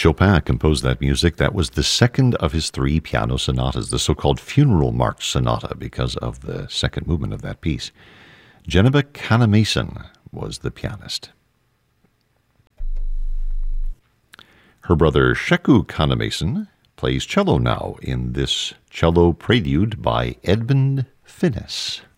Chopin composed that music. That was the second of his 3 piano sonatas, the so-called Funeral March Sonata, because of the second movement of that piece. Geneva Kannemason was the pianist. Her brother Sheku Kannemason plays cello now in this cello prelude by Edmund Finnis.